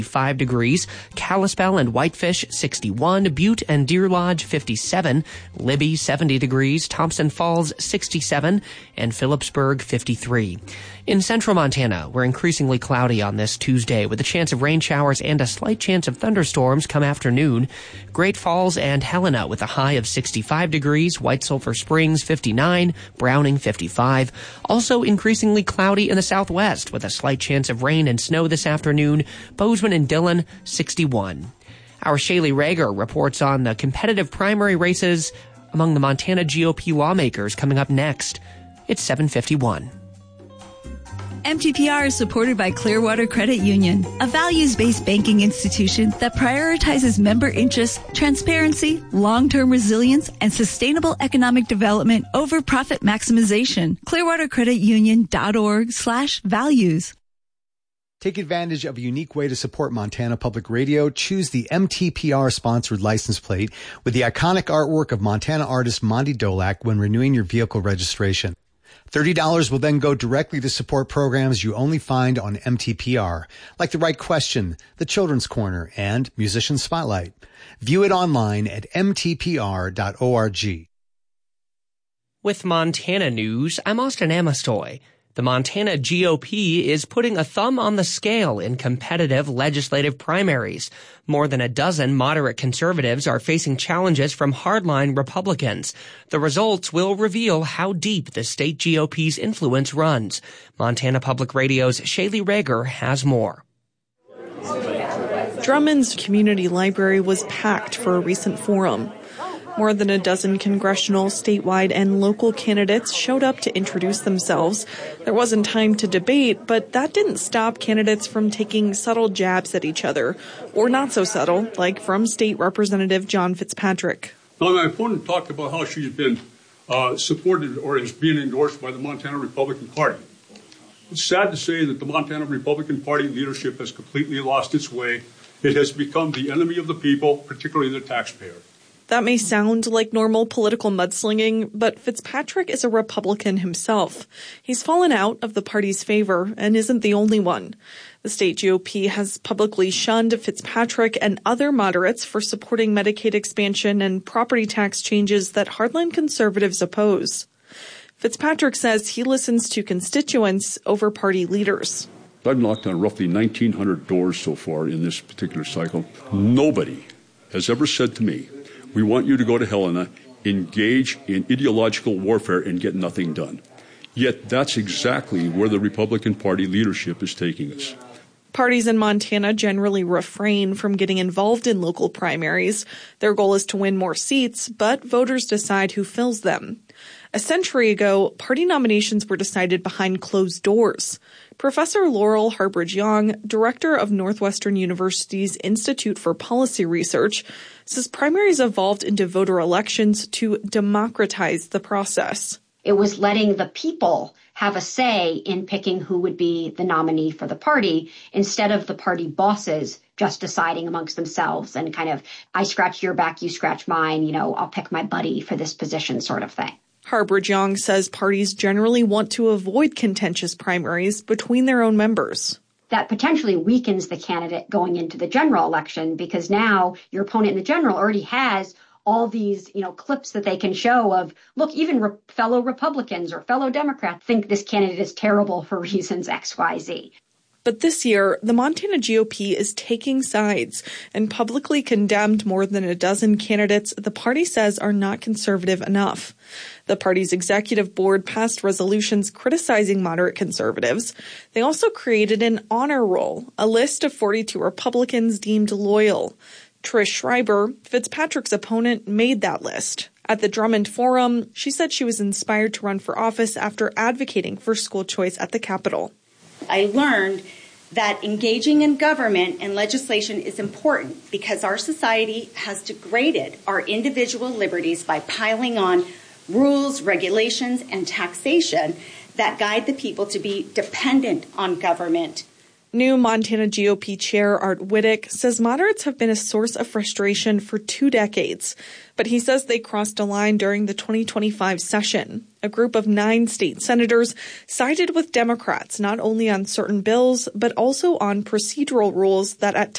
5 degrees, Kalispell and Whitefish 61, Butte and Deer Lodge 57, Libby 70 degrees, Thompson Falls 67, and Phillipsburg 53. In central Montana, we're increasingly cloudy on this Tuesday with a chance of rain showers and a slight chance of thunderstorms come afternoon. Great Falls and Helena with a high of 65 degrees, White Sulphur Springs 59, Browning 55. Also increasingly cloudy in the southwest with a slight chance of rain and snow this afternoon, Bozeman and Dillon 61. Our Shaylee Rager reports on the competitive primary races among the Montana GOP lawmakers coming up next. It's 7:51. MTPR is supported by Clearwater Credit Union, a values-based banking institution that prioritizes member interests, transparency, long-term resilience, and sustainable economic development over profit maximization. ClearwaterCreditUnion.org/values. Take advantage of a unique way to support Montana Public Radio. Choose the MTPR-sponsored license plate with the iconic artwork of Montana artist Monty Dolak when renewing your vehicle registration. $30 will then go directly to support programs you only find on MTPR, like The Right Question, The Children's Corner, and Musician Spotlight. View it online at mtpr.org. With Montana news, I'm Austin Amestoy. The Montana GOP is putting a thumb on the scale in competitive legislative primaries. More than a dozen moderate conservatives are facing challenges from hardline Republicans. The results will reveal how deep the state GOP's influence runs. Montana Public Radio's Shaylee Rager has more. Drummond's Community Library was packed for a recent forum. More than a dozen congressional, statewide, and local candidates showed up to introduce themselves. There wasn't time to debate, but that didn't stop candidates from taking subtle jabs at each other, or not so subtle, like from State Representative John Fitzpatrick. Now, my opponent talked about how she's been supported or is being endorsed by the Montana Republican Party. It's sad to say that the Montana Republican Party leadership has completely lost its way. It has become the enemy of the people, particularly the taxpayer. That may sound like normal political mudslinging, but Fitzpatrick is a Republican himself. He's fallen out of the party's favor and isn't the only one. The state GOP has publicly shunned Fitzpatrick and other moderates for supporting Medicaid expansion and property tax changes that hardline conservatives oppose. Fitzpatrick says he listens to constituents over party leaders. I've knocked on roughly 1,900 doors so far in this particular cycle. Nobody has ever said to me, "We want you to go to Helena, engage in ideological warfare, and get nothing done." Yet that's exactly where the Republican Party leadership is taking us. Parties in Montana generally refrain from getting involved in local primaries. Their goal is to win more seats, but voters decide who fills them. A century ago, party nominations were decided behind closed doors. Professor Laurel Harbridge-Young, director of Northwestern University's Institute for Policy Research, says primaries evolved into voter elections to democratize the process. It was letting the people have a say in picking who would be the nominee for the party instead of the party bosses just deciding amongst themselves and kind of, I scratch your back, you scratch mine, I'll pick my buddy for this position sort of thing. Harbridge-Young says parties generally want to avoid contentious primaries between their own members. That potentially weakens the candidate going into the general election because now your opponent in the general already has all these, clips that they can show of, look, even fellow Republicans or fellow Democrats think this candidate is terrible for reasons X, Y, Z. But this year, the Montana GOP is taking sides and publicly condemned more than a dozen candidates the party says are not conservative enough. The party's executive board passed resolutions criticizing moderate conservatives. They also created an honor roll, a list of 42 Republicans deemed loyal. Trish Schreiber, Fitzpatrick's opponent, made that list. At the Drummond Forum, she said she was inspired to run for office after advocating for school choice at the Capitol. I learned that engaging in government and legislation is important because our society has degraded our individual liberties by piling on rules, regulations, and taxation that guide the people to be dependent on government. New Montana GOP Chair Art Wittick says moderates have been a source of frustration for 2 decades, but he says they crossed a line during the 2025 session. A group of 9 state senators sided with Democrats not only on certain bills, but also on procedural rules that at